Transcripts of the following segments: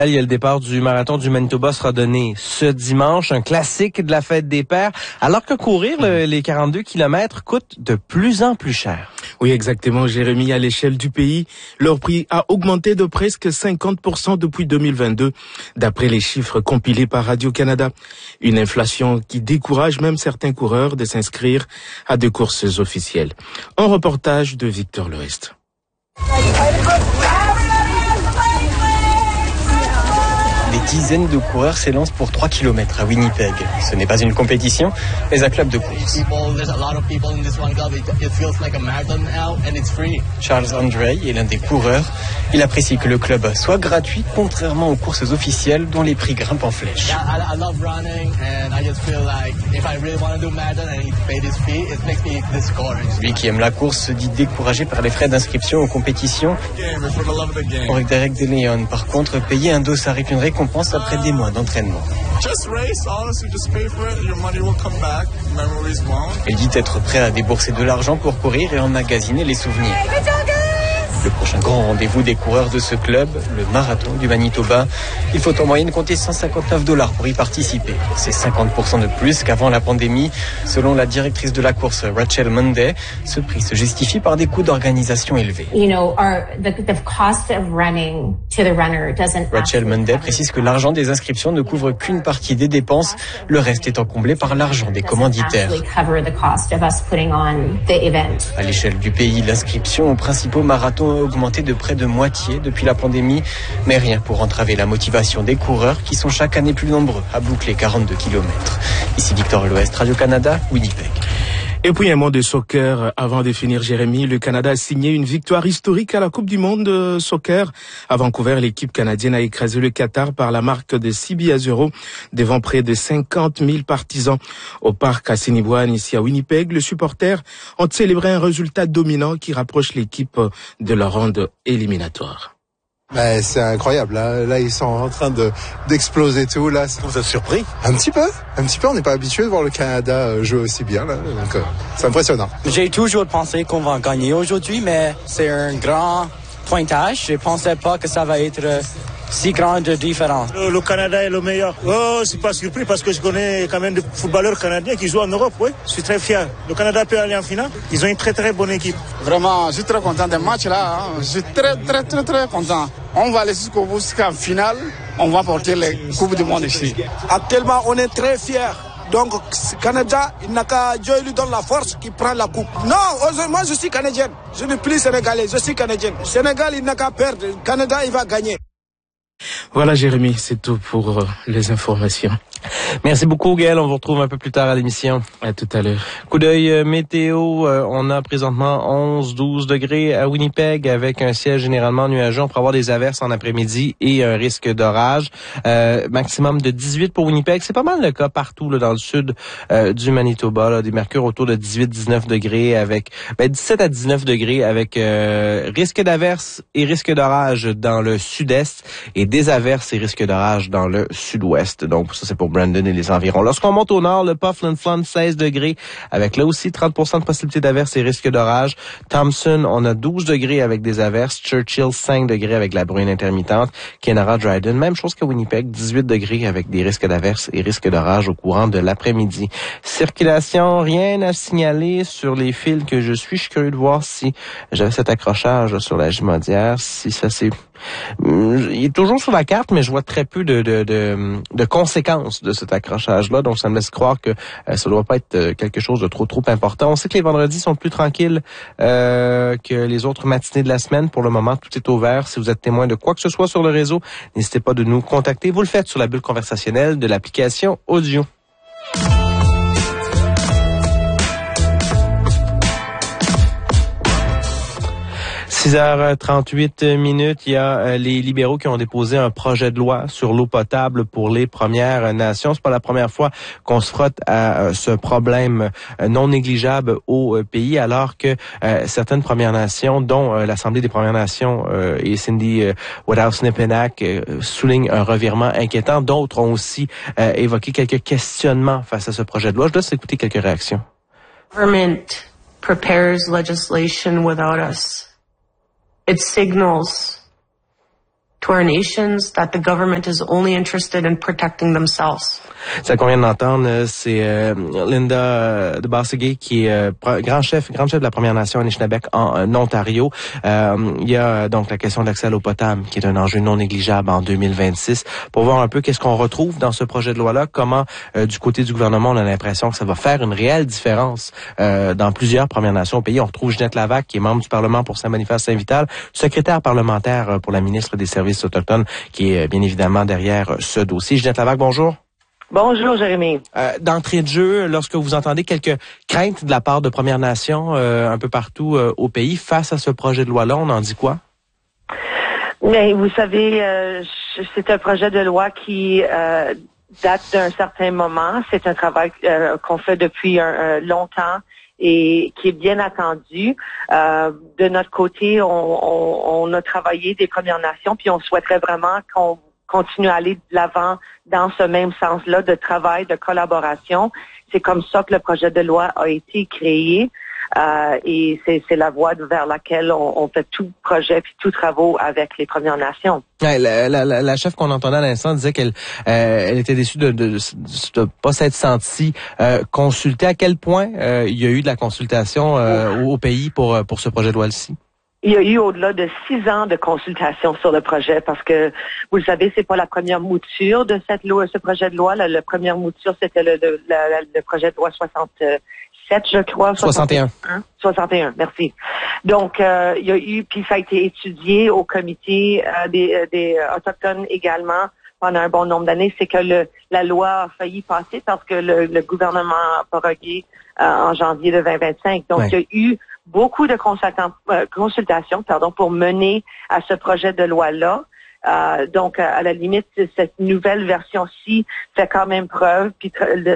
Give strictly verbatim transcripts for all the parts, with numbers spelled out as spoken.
Il y a le départ du marathon du Manitoba sera donné ce dimanche, un classique de la fête des pères, alors que courir le, les quarante-deux kilomètres coûte de plus en plus cher. Oui, exactement, Jérémy. À l'échelle du pays, leur prix a augmenté de presque cinquante pour cent depuis deux mille vingt-deux, d'après les chiffres compilés par Radio-Canada. Une inflation qui décourage même certains coureurs de s'inscrire à des courses officielles. Un reportage de Victor Leheste. Des dizaines de coureurs s'élancent pour trois kilomètres à Winnipeg. Ce n'est pas une compétition, mais un club de course. Charles André est l'un des coureurs. Il apprécie que le club soit gratuit, contrairement aux courses officielles dont les prix grimpent en flèche. Lui qui aime la course se dit découragé par les frais d'inscription aux compétitions. Pour Derek DeLeon, par contre, payer un dossard est une récompense après des mois d'entraînement. Il dit être prêt à débourser de l'argent pour courir et emmagasiner les souvenirs. Le prochain grand rendez-vous des coureurs de ce club, le marathon du Manitoba, il faut en moyenne compter cent cinquante-neuf dollars pour y participer. C'est cinquante pour cent de plus qu'avant la pandémie. Selon la directrice de la course, Rachel Monday, ce prix se justifie par des coûts d'organisation élevés. You know, our, the, the cost of running to the runner doesn't Rachel Monday précise que l'argent des inscriptions ne couvre qu'une partie des dépenses, le reste étant comblé par l'argent des commanditaires. À l'échelle du pays, l'inscription aux principaux marathons a augmenté de près de moitié depuis la pandémie, mais rien pour entraver la motivation des coureurs qui sont chaque année plus nombreux à boucler quarante-deux kilomètres. Ici Victor Leheste, Radio-Canada, Winnipeg. Et puis un mot de soccer. Avant de finir, Jérémy, le Canada a signé une victoire historique à la Coupe du Monde de soccer. À Vancouver, l'équipe canadienne a écrasé le Qatar par la marque de six buts à zéro devant près de cinquante mille partisans. Au parc Assiniboine, ici à Winnipeg, les supporters ont célébré un résultat dominant qui rapproche l'équipe de la ronde éliminatoire. Ben, c'est incroyable, là, là ils sont en train de d'exploser tout, là. Vous êtes surpris? Un petit peu, un petit peu, on n'est pas habitué de voir le Canada jouer aussi bien, là, donc euh, c'est impressionnant. J'ai toujours pensé qu'on va gagner aujourd'hui, mais c'est un grand pointage. Je pensais pas que ça va être si grande différence. Le, le Canada est le meilleur. Oh, je suis pas surpris parce que je connais quand même des footballeurs canadiens qui jouent en Europe, oui. Je suis très fier. Le Canada peut aller en finale. Ils ont une très très bonne équipe. Vraiment, je suis très content des matchs là. Hein. Je suis très très très très content. On va aller jusqu'au bout, jusqu'en finale. On va porter les Coupes du Monde ici. Actuellement, on est très fiers. Donc, le Canada, il n'a qu'à Dieu lui donne la force qui prend la coupe. Non, moi je suis canadienne. Je ne suis plus sénégalais, je suis canadienne. Le Sénégal, il n'a qu'à perdre. Le Canada, il va gagner. Voilà, Jérémy, c'est tout pour euh, les informations. Merci beaucoup, Gaël. On vous retrouve un peu plus tard à l'émission. À tout à l'heure. Coup d'œil euh, météo. Euh, on a présentement onze douze degrés à Winnipeg avec un ciel généralement nuageux. On pourrait avoir des averses en après-midi et un risque d'orage. Euh, maximum de dix-huit pour Winnipeg. C'est pas mal le cas partout là, dans le sud euh, du Manitoba. Là, des mercures autour de dix-huit dix-neuf degrés avec ben, dix-sept à dix-neuf degrés avec euh, risque d'averses et risque d'orage dans le sud-est et des averses et risques d'orage dans le sud-ouest. Donc, ça, c'est pour Brandon et les environs. Lorsqu'on monte au nord, le Puffland Flon, seize degrés, avec là aussi trente pour cent de possibilité d'averses et risques d'orage. Thompson, on a douze degrés avec des averses. Churchill, cinq degrés avec la bruine intermittente. Kenora, Dryden, même chose qu'à Winnipeg, dix-huit degrés avec des risques d'averses et risques d'orage au courant de l'après-midi. Circulation, rien à signaler sur les fils que je suis. Je suis curieux de voir si j'avais cet accrochage sur la Gimaudière, si ça s'est... Il est toujours sur la carte, mais je vois très peu de, de, de, de conséquences de cet accrochage-là. Donc, ça me laisse croire que euh, ça ne doit pas être euh, quelque chose de trop, trop important. On sait que les vendredis sont plus tranquilles euh, que les autres matinées de la semaine. Pour le moment, tout est ouvert. Si vous êtes témoin de quoi que ce soit sur le réseau, n'hésitez pas de nous contacter. Vous le faites sur la bulle conversationnelle de l'application audio. six heures trente-huit minutes, il y a euh, les libéraux qui ont déposé un projet de loi sur l'eau potable pour les Premières Nations. C'est pas la première fois qu'on se frotte à euh, ce problème euh, non négligeable au euh, pays, alors que euh, certaines Premières Nations, dont euh, l'Assemblée des Premières Nations euh, et Cindy euh, Woodhouse-Nepenak, euh, soulignent un revirement inquiétant. D'autres ont aussi euh, évoqué quelques questionnements face à ce projet de loi. Je laisse écouter quelques réactions. Government prepares legislation without us. It signals to our nations that the government is only interested in protecting themselves. Ça qu'on vient d'entendre, c'est euh, Linda de Basseguet, qui est euh, grand chef, grand chef de la Première Nation Anishinaabe en, en Ontario. Euh, il y a donc la question de l'accès à l'eau potable, qui est un enjeu non négligeable en deux mille vingt-six. Pour voir un peu qu'est-ce qu'on retrouve dans ce projet de loi-là, comment euh, du côté du gouvernement, on a l'impression que ça va faire une réelle différence euh, dans plusieurs Premières Nations au pays. On retrouve Ginette Lavac, qui est membre du Parlement pour Saint-Boniface-Saint-Vital, secrétaire parlementaire pour la ministre des Services autochtones, qui est bien évidemment derrière ce dossier. Ginette Lavac, bonjour. Bonjour, Jérémy. Euh, d'entrée de jeu, lorsque vous entendez quelques craintes de la part de Premières Nations euh, un peu partout euh, au pays face à ce projet de loi-là, on en dit quoi? Mais vous savez, euh, c'est un projet de loi qui euh, date d'un certain moment. C'est un travail euh, qu'on fait depuis un, un longtemps et qui est bien attendu. Euh, de notre côté, on, on, on a travaillé des Premières Nations, puis on souhaiterait vraiment qu'on continue à aller de l'avant dans ce même sens-là de travail, de collaboration. C'est comme ça que le projet de loi a été créé euh, et c'est, c'est la voie vers laquelle on, on fait tout projet puis tout travaux avec les Premières Nations. Ouais, la, la, la chef qu'on entendait à l'instant disait qu'elle euh, elle était déçue de de, de, de pas s'être sentie euh, consultée. À quel point euh, il y a eu de la consultation euh, au, au pays pour pour ce projet de loi-ci? Il y a eu au-delà de six ans de consultation sur le projet parce que, vous le savez, c'est pas la première mouture de cette loi, ce projet de loi. La, la première mouture, c'était le, le, le, le projet de loi soixante-sept, je crois. soixante et un. soixante et un, merci. Donc, euh, il y a eu, puis ça a été étudié au comité euh, des, des Autochtones également pendant un bon nombre d'années. C'est que le, la loi a failli passer parce que le, le gouvernement a prorogué euh, en janvier de vingt vingt-cinq. Donc, ouais. Il y a eu beaucoup de euh, consultations pardon, pour mener à ce projet de loi-là. Euh, donc, à la limite, cette nouvelle version-ci fait quand même preuve puis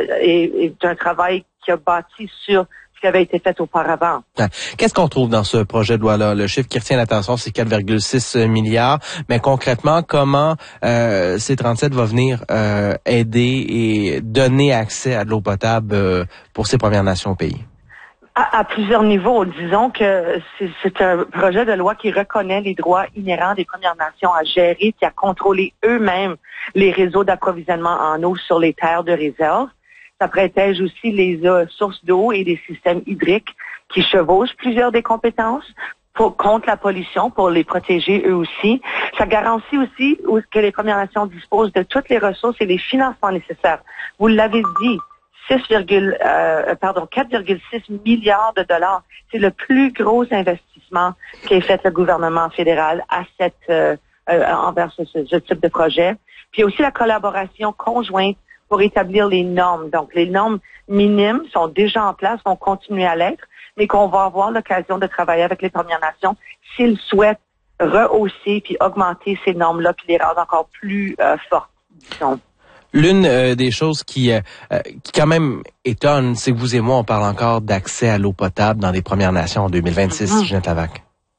et, et d'un travail qui a bâti sur ce qui avait été fait auparavant. Qu'est-ce qu'on trouve dans ce projet de loi-là? Le chiffre qui retient l'attention, c'est quatre virgule six milliards. Mais concrètement, comment euh, C trente-sept va venir euh, aider et donner accès à de l'eau potable euh, pour ces Premières Nations au pays? À, à plusieurs niveaux. Disons que c'est, c'est un projet de loi qui reconnaît les droits inhérents des Premières Nations à gérer et à contrôler eux-mêmes les réseaux d'approvisionnement en eau sur les terres de réserve. Ça protège aussi les euh, sources d'eau et des systèmes hydriques qui chevauchent plusieurs des compétences pour, contre la pollution, pour les protéger eux aussi. Ça garantit aussi que les Premières Nations disposent de toutes les ressources et les financements nécessaires. Vous l'avez dit, six, euh, pardon, quatre virgule six milliards de dollars. C'est le plus gros investissement qu'a fait le gouvernement fédéral à cette euh, euh, envers ce, ce type de projet. Puis il y a aussi la collaboration conjointe pour établir les normes. Donc les normes minimes sont déjà en place, vont continuer à l'être, mais qu'on va avoir l'occasion de travailler avec les Premières Nations s'ils souhaitent rehausser puis augmenter ces normes-là puis les rendre encore plus euh, fortes, disons. L'une euh, des choses qui, euh, qui quand même étonne, c'est que vous et moi, on parle encore d'accès à l'eau potable dans les Premières Nations en deux mille vingt-six, mm-hmm. Ginette Lavac.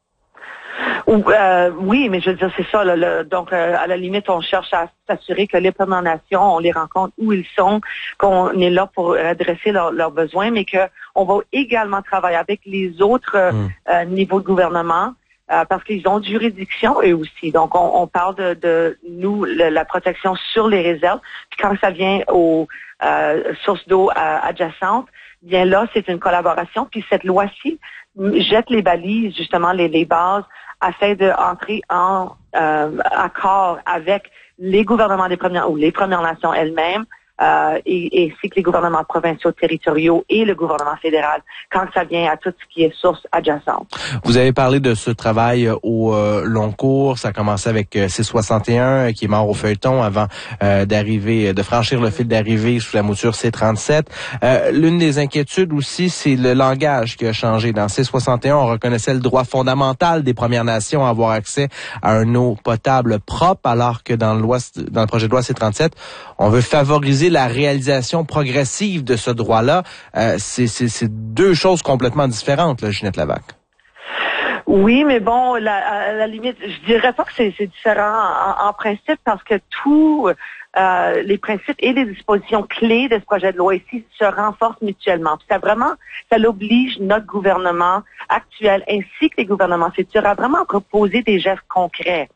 Euh, oui, mais je veux dire, c'est ça. Là, le, donc, euh, à la limite, on cherche à s'assurer que les Premières Nations, on les rencontre où ils sont, qu'on est là pour adresser leurs leur besoins, mais qu'on va également travailler avec les autres mm. euh, niveaux de gouvernement. Euh, parce qu'ils ont juridiction eux aussi. Donc, on, on parle de, de nous, le, la protection sur les réserves. Puis quand ça vient aux euh, sources d'eau euh, adjacentes, bien là, c'est une collaboration. Puis cette loi-ci jette les balises, justement, les, les bases, afin d'entrer en euh, accord avec les gouvernements des Premières ou les Premières Nations elles-mêmes. Euh, et, et c'est que les gouvernements provinciaux, territoriaux et le gouvernement fédéral quand ça vient à tout ce qui est source adjacente. Vous avez parlé de ce travail au euh, long cours. Ça a commencé avec euh, C soixante et un qui est mort au feuilleton avant euh, d'arriver, de franchir le fil d'arrivée sous la mouture C trente-sept. Euh, l'une des inquiétudes aussi, c'est le langage qui a changé. Dans C soixante et un, on reconnaissait le droit fondamental des Premières Nations à avoir accès à une eau potable propre, alors que dans le, loi, dans le projet de loi C trente-sept, on veut favoriser la réalisation progressive de ce droit-là. Euh, c'est, c'est, c'est deux choses complètement différentes, là, Ginette Lavac. Oui, mais bon, la, à la limite, je dirais pas que c'est, c'est différent en, en principe parce que tous euh, les principes et les dispositions clés de ce projet de loi ici se renforcent mutuellement. Puis ça vraiment, ça l'oblige notre gouvernement actuel ainsi que les gouvernements futurs à vraiment proposer des gestes concrets.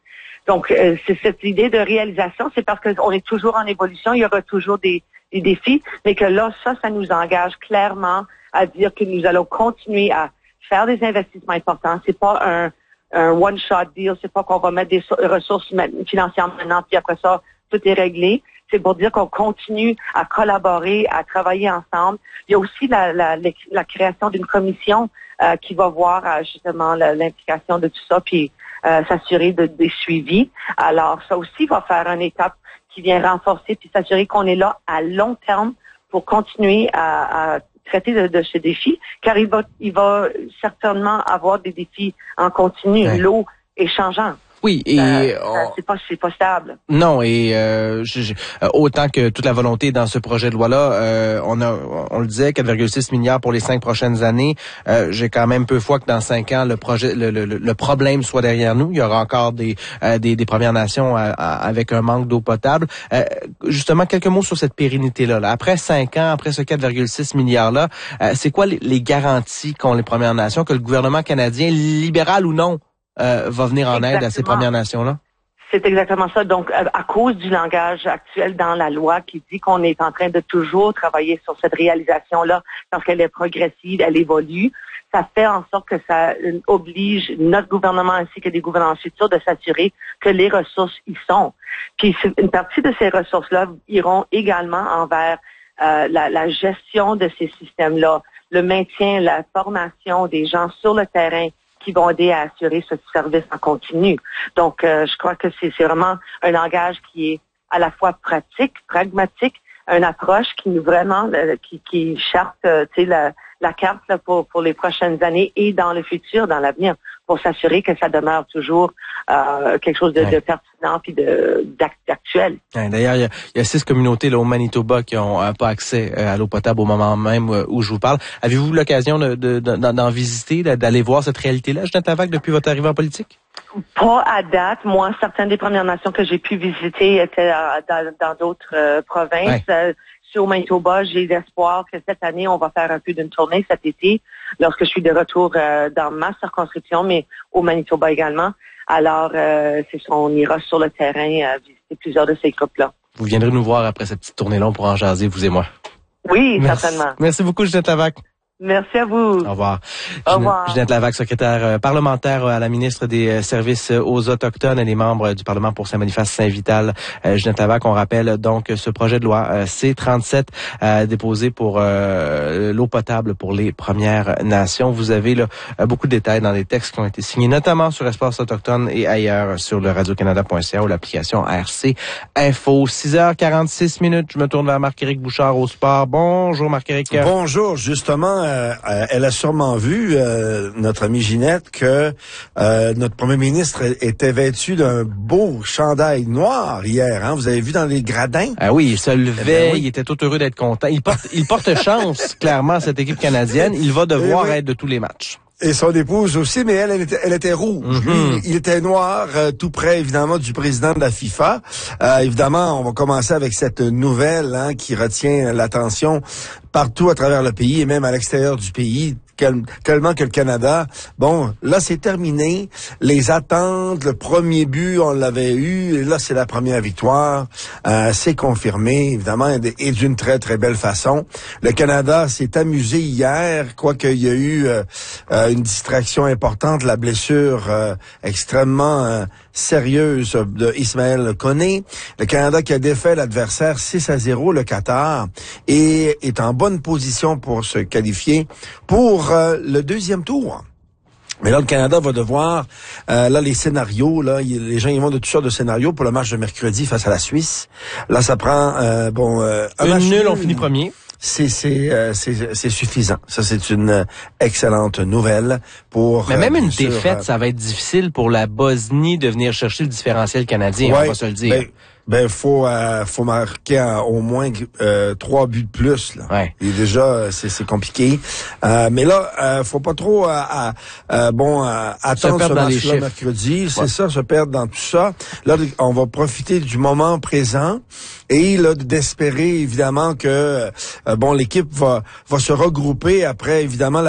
Donc, euh, c'est cette idée de réalisation, c'est parce qu'on est toujours en évolution, il y aura toujours des, des défis, mais que là, ça, ça nous engage clairement à dire que nous allons continuer à faire des investissements importants. C'est pas un, un one-shot deal, c'est pas qu'on va mettre des ressources financières maintenant, puis après ça, tout est réglé. C'est pour dire qu'on continue à collaborer, à travailler ensemble. Il y a aussi la, la, la création d'une commission euh, qui va voir euh, justement la, l'implication de tout ça, puis euh, s'assurer de, des suivis. Alors, ça aussi va faire une étape qui vient renforcer, puis s'assurer qu'on est là à long terme pour continuer à, à traiter de, de ces défis, car il va, il va certainement avoir des défis en continu. Ouais. L'eau est changeante. Oui, et euh, on... c'est pas c'est pas stable. Non, et euh, je, je, autant que toute la volonté dans ce projet de loi-là, euh, on a, on le disait, quatre virgule six milliards pour les cinq prochaines années. Euh, j'ai quand même peu foi que dans cinq ans le projet, le, le, le problème soit derrière nous. Il y aura encore des euh, des, des Premières Nations à, à, avec un manque d'eau potable. Euh, justement, quelques mots sur cette pérennité-là. Là. Après cinq ans, après ce quatre virgule six milliards-là, euh, c'est quoi les, les garanties qu'ont les Premières Nations que le gouvernement canadien, libéral ou non, Euh, va venir en exactement. aide à ces Premières Nations-là? C'est exactement ça. Donc, à cause du langage actuel dans la loi qui dit qu'on est en train de toujours travailler sur cette réalisation-là parce qu'elle est progressive, elle évolue, ça fait en sorte que ça oblige notre gouvernement ainsi que des gouvernements futurs de s'assurer que les ressources y sont. Puis, une partie de ces ressources-là iront également envers euh, la, la gestion de ces systèmes-là, le maintien, la formation des gens sur le terrain qui vont aider à assurer ce service en continu. Donc, euh, je crois que c'est, c'est vraiment un langage qui est à la fois pratique, pragmatique, une approche qui nous vraiment, euh, qui, qui charte, euh, tu sais, la, la carte là, pour, pour les prochaines années et dans le futur, dans l'avenir, pour s'assurer que ça demeure toujours euh, quelque chose de, ouais. de pertinent puis de d'actuel. Ouais, d'ailleurs, il y a, il y a six communautés là, au Manitoba qui ont euh, pas accès euh, à l'eau potable au moment même euh, où je vous parle. Avez-vous l'occasion de, de, de, d'en visiter, d'aller voir cette réalité-là, Ginette Lavac, depuis votre arrivée en politique? Pas à date. Moi, certaines des Premières Nations que j'ai pu visiter étaient euh, dans, dans d'autres euh, provinces. Ouais. Euh, Au Manitoba, j'ai l'espoir que cette année, on va faire un peu d'une tournée cet été, lorsque je suis de retour euh, dans ma circonscription, mais au Manitoba également. Alors, euh, c'est ça, on ira sur le terrain euh, visiter plusieurs de ces groupes-là. Vous viendrez nous voir après cette petite tournée-là pour en jaser, vous et moi. Oui, Merci. certainement. Merci beaucoup, Ginette Lavac. Merci à vous. Au revoir. Au revoir. Ginette Lavac, secrétaire euh, parlementaire à la ministre des euh, Services aux Autochtones. Elle est membre du Parlement pour Saint-Boniface-Saint-Vital. Euh, Ginette Lavac, on rappelle donc ce projet de loi euh, C trente-sept euh, déposé pour euh, l'eau potable pour les Premières Nations. Vous avez là beaucoup de détails dans les textes qui ont été signés, notamment sur Espace Autochtone et ailleurs sur le radio canada point c a ou l'application R C Info. six heures quarante-six minutes. Je me tourne vers Marc-Éric Bouchard au sport. Bonjour Marc-Éric. Bonjour, justement. Euh, elle a sûrement vu, euh, notre amie Ginette, que euh, notre premier ministre était vêtu d'un beau chandail noir hier. Hein? Vous avez vu dans les gradins? Ah oui, il se levait, eh ben oui. Il était tout heureux d'être content. Il porte, il porte chance, clairement, à cette équipe canadienne. Il va devoir oui. être de tous les matchs. Et son épouse aussi, mais elle, elle était, elle était rouge. Mm-hmm. Lui, il était noir, euh, tout près, évidemment, du président de la FIFA. Euh, évidemment, on va commencer avec cette nouvelle hein, qui retient l'attention partout à travers le pays et même à l'extérieur du pays. Tellement que le Canada, bon, là, c'est terminé. Les attentes, le premier but, on l'avait eu. Et là, c'est la première victoire. Euh, c'est confirmé, évidemment, et d'une très, très belle façon. Le Canada s'est amusé hier, quoiqu'il y a eu euh, une distraction importante, la blessure euh, extrêmement euh, sérieuse de Ismaël Koné. Le Canada qui a défait l'adversaire six à zéro, le Qatar, et est en bonne position pour se qualifier pour euh, le deuxième tour. Mais là, le Canada va devoir, euh, là, les scénarios, là, y, les gens, ils vont de toutes sortes de scénarios pour le match de mercredi face à la Suisse. Là, ça prend, euh, bon, euh, un une match nul, on finit premier. C'est c'est euh, c'est c'est suffisant. Ça, c'est une euh, excellente nouvelle pour. Mais même euh, une sûr, défaite, euh, ça va être difficile pour la Bosnie de venir chercher le différentiel canadien. Ouais, on va se le dire. Ben, Ben faut euh, faut marquer euh, au moins euh, trois buts de plus là. Ouais. Et déjà c'est c'est compliqué. Euh, mais là euh, faut pas trop euh, euh, bon euh, attendre ce match-là mercredi. Ouais. C'est ça, se perdre dans tout ça. Là on va profiter du moment présent et là d'espérer évidemment que euh, bon l'équipe va va se regrouper après évidemment la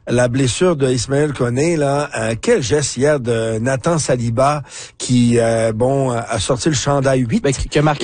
la blessure de Ismaël Koné, là, euh, quel geste hier de Nathan Saliba qui, euh, bon, a sorti le chandail huit. Ben, qui a marqué